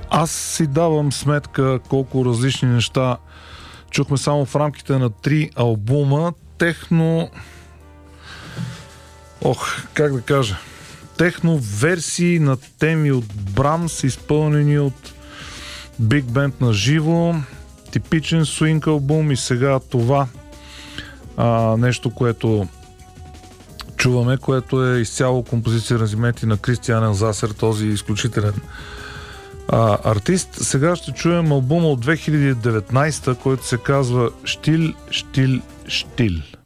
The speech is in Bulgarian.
Аз си давам сметка колко различни неща чухме само в рамките на 3 албума. Техно... как да кажа? Техно версии на теми от Брамс, изпълнени от Биг Бенд на живо. Типичен свинг албум и сега това нещо, което чуваме, което е изцяло композиция аранжименти на Кристиан Елзасер, този изключителен артист. Сега ще чуем албума от 2019, който се казва Штил, штил, штил.